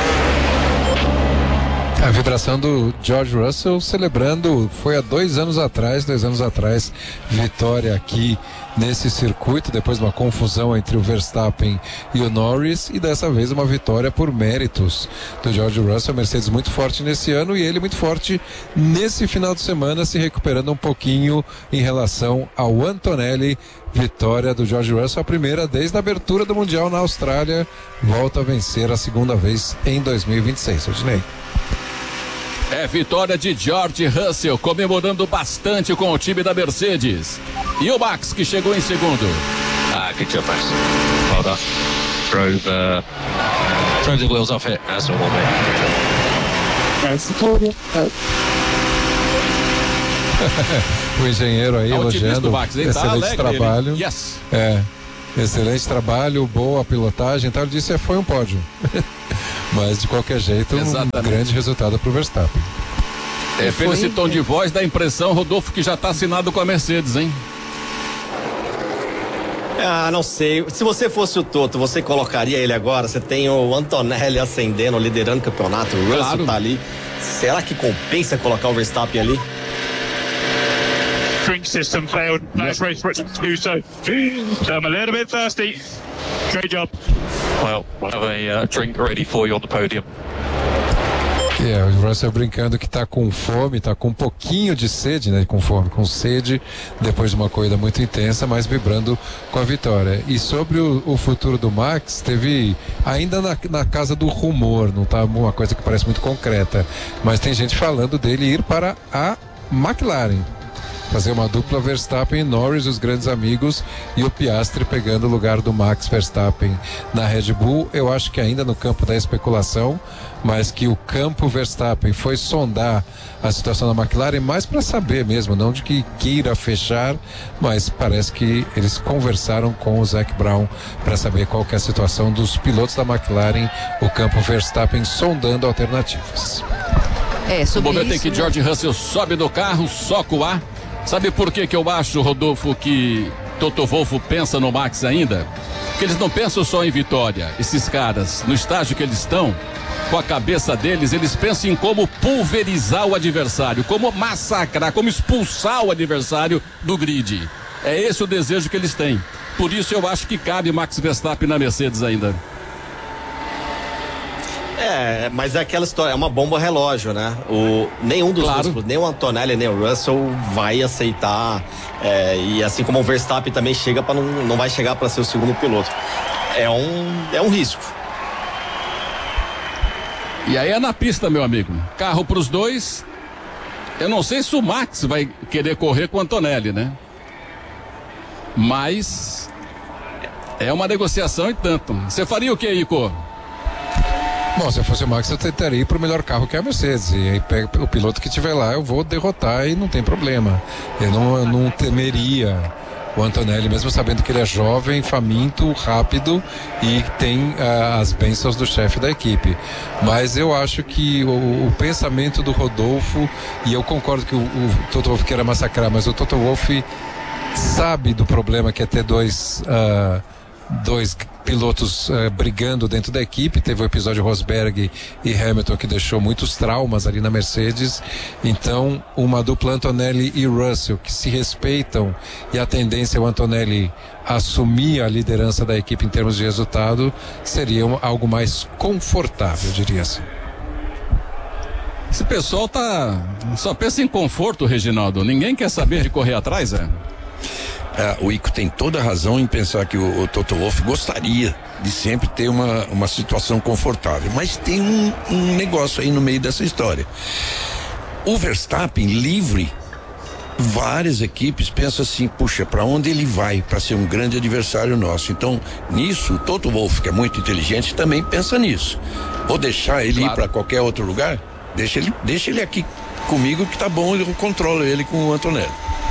A vibração do George Russell celebrando, foi há 2 anos atrás, vitória aqui nesse circuito, depois de uma confusão entre o Verstappen e o Norris, e dessa vez uma vitória por méritos do George Russell. Mercedes muito forte nesse ano e ele muito forte nesse final de semana, se recuperando um pouquinho em relação ao Antonelli. Vitória do George Russell, a primeira desde a abertura do Mundial na Austrália, volta a vencer a segunda vez em 2026. Odinei. É vitória de George Russell, comemorando bastante com o time da Mercedes. E o Max, que chegou em segundo. Good job, Max. Well done. Drove the wheels off it, as normal, mate. O engenheiro aí elogiando Max, excelente trabalho. Yes. Excelente trabalho, boa pilotagem, tal. Ele disse foi um pódio. Mas de qualquer jeito, um grande resultado para o Verstappen. Pelo esse tom de voz, dá a impressão, Rodolfo, que já está assinado com a Mercedes, hein? Não sei. Se você fosse o Toto, você colocaria ele agora? Você tem o Antonelli ascendendo, liderando o campeonato, o Russell tá ali. Será que compensa colocar o Verstappen ali? Drink system failed. Nice race for it to do so. I'm a little bit thirsty. Great job. Well, we'll have a drink ready for you on the podium. O Russell brincando que tá com fome, tá com um pouquinho de sede, né? Com fome, com sede, depois de uma corrida muito intensa, mas vibrando com a vitória. E sobre o futuro do Max, teve ainda na casa do rumor, não tá uma coisa que parece muito concreta, mas tem gente falando dele ir para a McLaren. Fazer uma dupla Verstappen e Norris, os grandes amigos, e o Piastri pegando o lugar do Max Verstappen na Red Bull. Eu acho que ainda no campo da especulação, mas que o campo Verstappen foi sondar a situação da McLaren mais para saber mesmo, não de que queira fechar, mas parece que eles conversaram com o Zac Brown para saber qual que é a situação dos pilotos da McLaren, o campo Verstappen sondando alternativas. No momento em que George Russell sobe do carro, soca o ar. Sabe por que eu acho, Rodolfo, que Toto Wolff pensa no Max ainda? Porque eles não pensam só em vitória. Esses caras, no estágio que eles estão, com a cabeça deles, eles pensam em como pulverizar o adversário, como massacrar, como expulsar o adversário do grid. É esse o desejo que eles têm. Por isso eu acho que cabe Max Verstappen na Mercedes ainda. Mas é aquela história, é uma bomba relógio, né? Nenhum dos dois, nem o Antonelli nem o Russell vai aceitar, e assim como o Verstappen também chega para não vai chegar para ser o segundo piloto. É um risco. E aí é na pista, meu amigo. Carro para os dois. Eu não sei se o Max vai querer correr com o Antonelli, né? Mas é uma negociação e tanto. Você faria o que, Ico? Bom, se eu fosse o Max, eu tentaria ir para o melhor carro que é a Mercedes. E aí pega o piloto que estiver lá, eu vou derrotar e não tem problema. Eu não temeria o Antonelli, mesmo sabendo que ele é jovem, faminto, rápido e tem as bênçãos do chefe da equipe. Mas eu acho que o pensamento do Rodolfo, e eu concordo que o Toto Wolff queira massacrar, mas o Toto Wolff sabe do problema que é ter dois pilotos brigando dentro da equipe. Teve o episódio Rosberg e Hamilton que deixou muitos traumas ali na Mercedes. Então uma dupla Antonelli e Russell que se respeitam, e a tendência é o Antonelli assumir a liderança da equipe em termos de resultado, seria algo mais confortável, eu diria assim. Esse pessoal só pensa em conforto, Reginaldo. Ninguém quer saber de correr atrás, O Ico tem toda a razão em pensar que o Toto Wolff gostaria de sempre ter uma situação confortável, mas tem um negócio aí no meio dessa história. O Verstappen livre, várias equipes pensam assim, puxa, para onde ele vai para ser um grande adversário nosso? Então, nisso, o Toto Wolff, que é muito inteligente, também pensa nisso. Vou deixar ele ir para qualquer outro lugar? Deixa ele aqui comigo que tá bom, eu controlo ele com o Antonelli.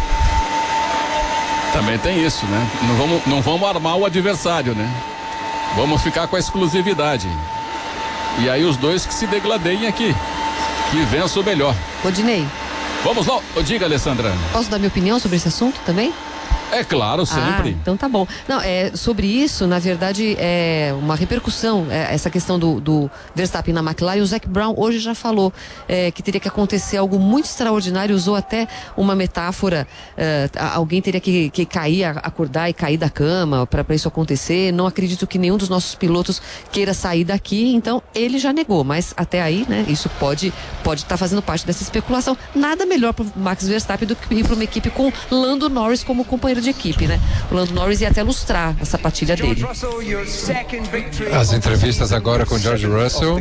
Também tem isso, né? Não vamos armar o adversário, né? Vamos ficar com a exclusividade. E aí os dois que se degladeiem aqui, que vença o melhor. Rodinei. Vamos lá, diga, Alessandra. Posso dar minha opinião sobre esse assunto também? É claro, sempre. Então tá bom. Não, sobre isso, na verdade, é uma repercussão, essa questão do Verstappen na McLaren. O Zac Brown hoje já falou que teria que acontecer algo muito extraordinário, usou até uma metáfora, alguém teria que cair, acordar e cair da cama para isso acontecer. Não acredito que nenhum dos nossos pilotos queira sair daqui, então ele já negou, mas até aí, né, isso pode estar fazendo parte dessa especulação. Nada melhor para Max Verstappen do que ir para uma equipe com Lando Norris como companheiro de equipe, né? O Lando Norris ia até lustrar a sapatilha dele. As entrevistas agora com George Russell.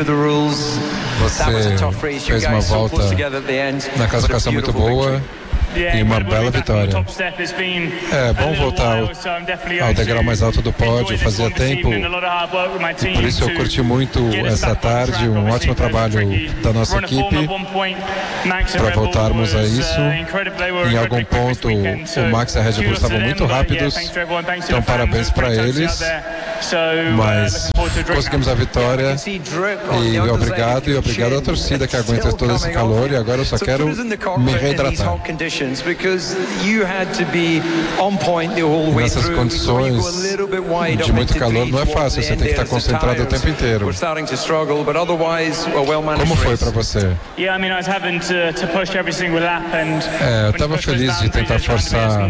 Você fez uma volta na classificação muito boa. e uma bela vitória. É bom voltar ao degrau mais alto do pódio, fazia tempo, e por isso eu curti muito essa tarde, um ótimo trabalho da nossa equipe para voltarmos a isso. Em algum ponto o Max e a Red Bull estavam muito rápidos, então parabéns para eles, mas conseguimos a vitória e obrigado à torcida que aguenta todo esse calor, e agora eu só quero me reidratar. Nessas condições de muito calor não é fácil, você tem que estar concentrado o tempo inteiro. Como foi para você? Eu estava feliz de tentar forçar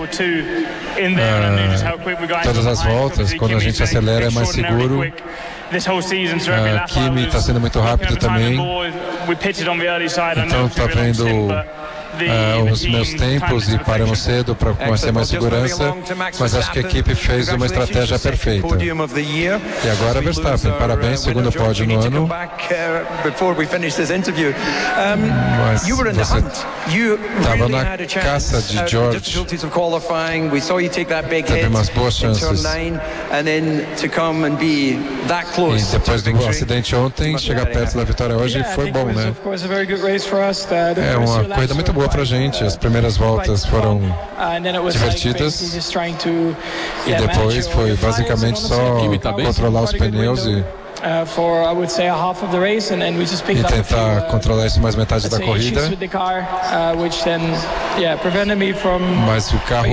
todas as voltas. Quando a gente acelera é mais seguro. Kimi está sendo muito rápido também, então está vendo os meus tempos e paramos cedo para ter mais segurança, mas acho que a equipe fez uma estratégia perfeita. E agora Verstappen, parabéns, segundo pódio no ano. Mas você estava na caça de George, teve umas boas chances, e depois do acidente ontem, chegar perto da vitória hoje foi bom, né? É uma corrida muito boa pra gente, as primeiras voltas foram divertidas e depois foi basicamente só controlar os pneus e tentar controlar isso mais metade da corrida, mas o carro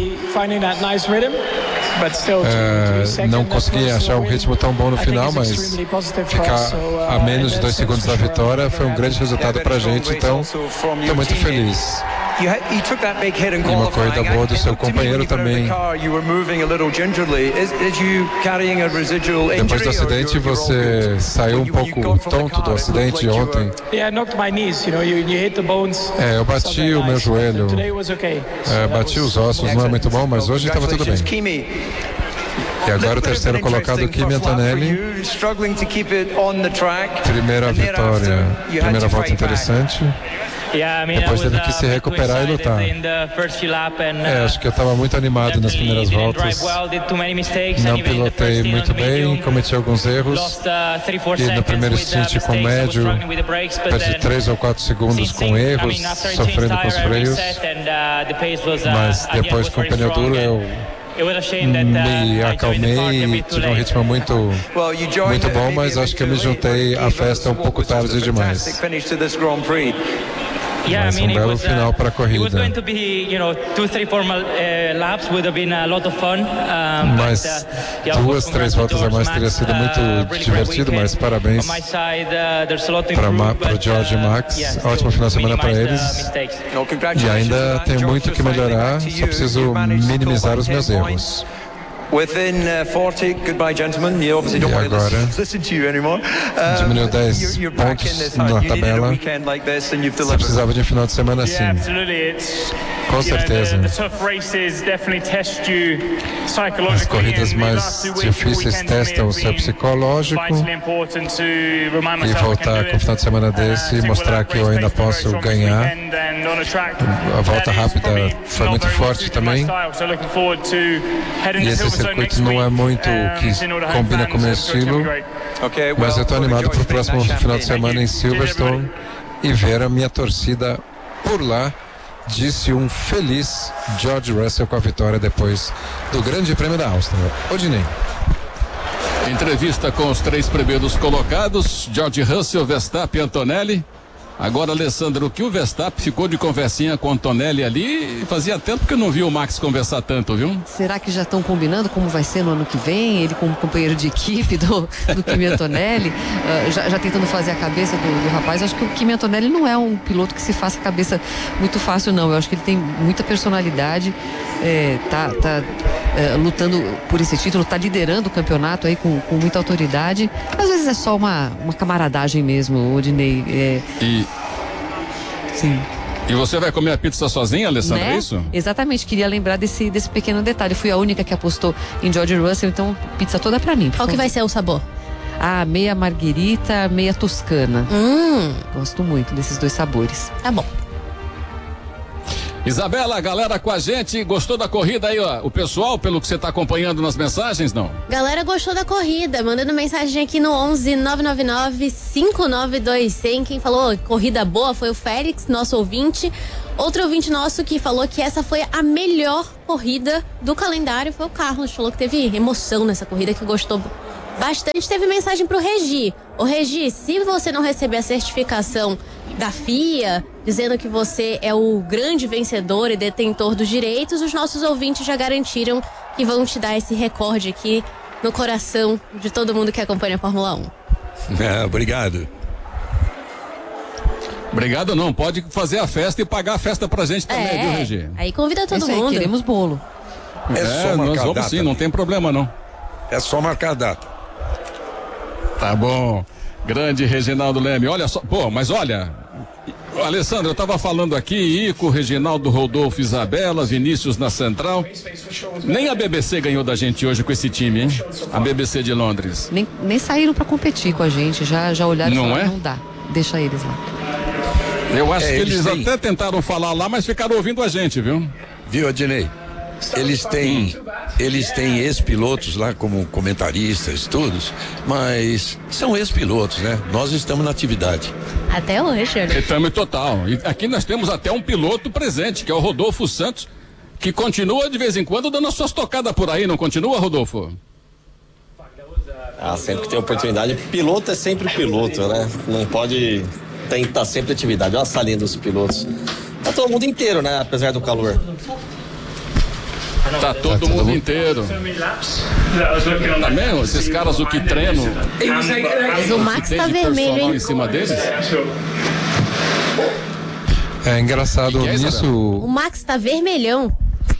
não consegui achar um ritmo tão bom no final, mas ficar a menos de 2 segundos da vitória foi um grande resultado pra gente, então estou muito feliz. E uma corrida boa do seu companheiro também. Depois do acidente, você saiu um pouco tonto do acidente ontem. Eu bati o meu joelho, bati os ossos, não é muito bom, mas hoje estava tudo bem. E agora o terceiro colocado, Kimi Antonelli. Primeira vitória, primeira volta interessante. Depois teve que se recuperar e lutar. Acho que eu estava muito animado nas primeiras voltas. Não pilotei muito bem, cometi alguns erros. E no primeiro stint com médio, perdi 3 ou 4 segundos com erros, sofrendo com os freios. Mas depois com o pneu duro eu me acalmei e tive um ritmo muito bom, mas acho que eu me juntei à festa um pouco tarde demais. Mas um belo final para a corrida. Mas 2, 3 voltas a mais teria sido muito divertido, mas parabéns para o George e Max. Ótimo final de semana para eles. E ainda tem muito que melhorar, só preciso minimizar os meus erros. E agora diminuiu 10 pontos na tabela. Você precisava de um final de semana assim. Com certeza. As corridas mais difíceis testam o seu psicológico, e voltar com um final de semana desse e mostrar que eu ainda posso ganhar. A volta rápida foi muito forte também, e esse circuito não é muito que combina com o meu estilo, mas eu estou animado para o próximo final de semana em Silverstone e ver a minha torcida por lá, disse um feliz George Russell com a vitória depois do Grande Prêmio da Áustria. Odinei. Entrevista com os 3 primeiros colocados, George Russell, Verstappen e Antonelli. Agora, Alessandro, o que o Verstappen ficou de conversinha com o Antonelli ali, fazia tempo que eu não vi o Max conversar tanto, viu? Será que já estão combinando como vai ser no ano que vem? Ele como companheiro de equipe do Kimi Antonelli, já tentando fazer a cabeça do rapaz. Acho que o Kimi Antonelli não é um piloto que se faça a cabeça muito fácil, não. Eu acho que ele tem muita personalidade, tá lutando por esse título, tá liderando o campeonato aí com muita autoridade. Às vezes é só uma camaradagem mesmo, Odinei. Sim. E você vai comer a pizza sozinha, Alessandra, né? É isso? Exatamente, queria lembrar desse pequeno detalhe. Fui a única que apostou em George Russell, então pizza toda pra mim. Qual que vai ser o sabor? Meia marguerita, meia toscana. Gosto muito desses 2 sabores. Tá bom. Isabela, a galera com a gente, gostou da corrida aí, ó? O pessoal, pelo que você está acompanhando nas mensagens, não? Galera gostou da corrida, mandando mensagem aqui no 11 999 592 100. Quem falou corrida boa foi o Félix, nosso ouvinte. Outro ouvinte nosso que falou que essa foi a melhor corrida do calendário foi o Carlos. Falou que teve emoção nessa corrida, que gostou bastante. Teve mensagem pro Regi. Ô Regi, se você não receber a certificação da FIA, dizendo que você é o grande vencedor e detentor dos direitos, os nossos ouvintes já garantiram que vão te dar esse recorde aqui no coração de todo mundo que acompanha a Fórmula 1. Obrigado. Obrigado não, pode fazer a festa e pagar a festa pra gente também, viu, Regi? Aí convida todo mundo. Aí, queremos bolo. Só nós vamos data, sim, não tem problema não. É só marcar a data. Tá bom. Grande Reginaldo Leme, olha só, mas olha, Alessandro, eu tava falando aqui, Ico, Reginaldo, Rodolfo, Isabela, Vinícius na central, nem a BBC ganhou da gente hoje com esse time, hein? A BBC de Londres. Nem saíram pra competir com a gente, já olharam e falaram, não dá, deixa eles lá. Eu acho que eles até tentaram falar lá, mas ficaram ouvindo a gente, viu? Viu, Adnei? Eles têm ex-pilotos lá como comentaristas, todos, mas são ex-pilotos, né? Nós estamos na atividade. Até hoje, né? Estamos total. E aqui nós temos até um piloto presente, que é o Rodolfo Santos, que continua de vez em quando dando as suas tocadas por aí, não continua, Rodolfo? Sempre que tem oportunidade, piloto é sempre piloto, né? Não pode, tem que estar sempre em atividade. Olha a salinha dos pilotos. Tá todo mundo inteiro, né? Apesar do calor. Tá todo mundo inteiro. Também, esses caras o que treinam. Mas o Max tá vermelho, hein? Em cima deles. É engraçado nisso. O Max tá vermelhão.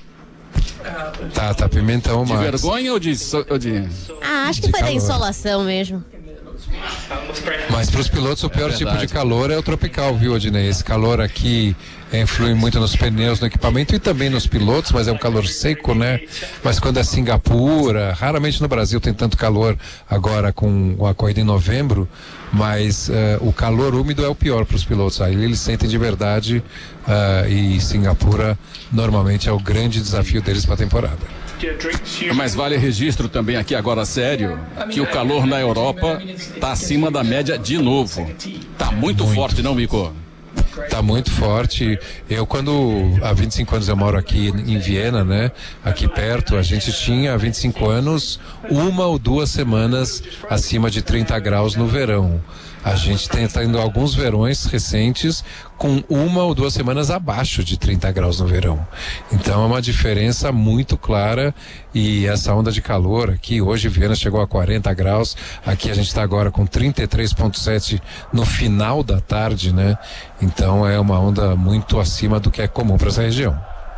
Tá pimentão, Max. De vergonha ou de... Acho que foi da insolação mesmo. Mas para os pilotos o pior tipo de calor é o tropical, viu, Odinei? Esse calor aqui influi muito nos pneus, no equipamento e também nos pilotos, mas é um calor seco, né? Mas quando é Singapura, raramente no Brasil tem tanto calor agora com a corrida em novembro, mas o calor úmido é o pior para os pilotos. Aí eles sentem de verdade e Singapura normalmente é o grande desafio deles para a temporada. Mas vale registro também aqui agora sério, que o calor na Europa tá acima da média de novo. Tá muito forte, não, Mico? Tá muito forte. Eu há 25 anos eu moro aqui em Viena, né? Aqui perto, a gente tinha há 25 anos 1 ou 2 semanas acima de 30 graus no verão. A gente tá indo alguns verões recentes com 1 ou 2 semanas abaixo de 30 graus no verão. Então é uma diferença muito clara e essa onda de calor aqui, hoje Viena chegou a 40 graus, aqui a gente está agora com 33,7 no final da tarde, né? Então é uma onda muito acima do que é comum para essa região.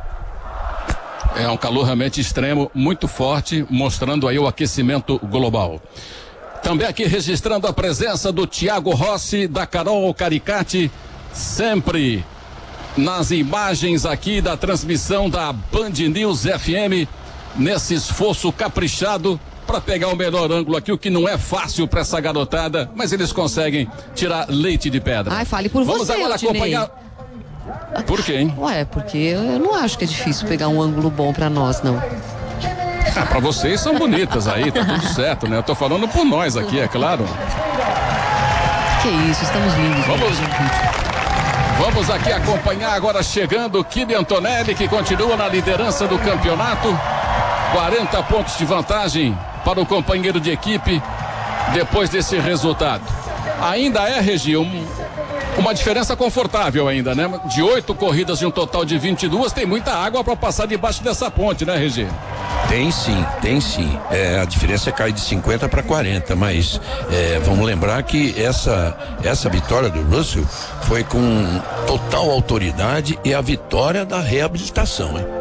É um calor realmente extremo, muito forte, mostrando aí o aquecimento global. Também aqui registrando a presença do Thiago Rossi, da Carol Caricati, sempre nas imagens aqui da transmissão da Band News FM, nesse esforço caprichado para pegar o melhor ângulo aqui, o que não é fácil para essa garotada, mas eles conseguem tirar leite de pedra. Ai, fale por Vamos você, agora acompanhar. Por quê, hein? Ué, porque eu não acho que é difícil pegar um ângulo bom para nós, não. Pra vocês são bonitas aí, tá tudo certo, né? Eu tô falando por nós aqui, é claro. Que isso, estamos lindos. Vamos aqui acompanhar agora chegando o Kimi Antonelli, que continua na liderança do campeonato. 40 pontos de vantagem para o companheiro de equipe depois desse resultado. Ainda é, Regi, uma diferença confortável ainda, né? De 8 corridas de um total de 22, tem muita água para passar debaixo dessa ponte, né, Regi? Tem sim. A diferença cai de 50 para 40, mas vamos lembrar que essa vitória do Russell foi com total autoridade e a vitória da reabilitação, hein?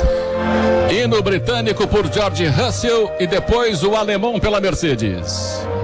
Hino britânico por George Russell e depois o alemão pela Mercedes.